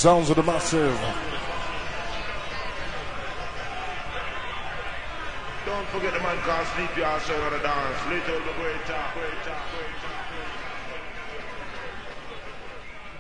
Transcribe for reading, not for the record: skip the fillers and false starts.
sounds of the massive. Don't forget the man called Sleepy also on the dance. Little the great talk.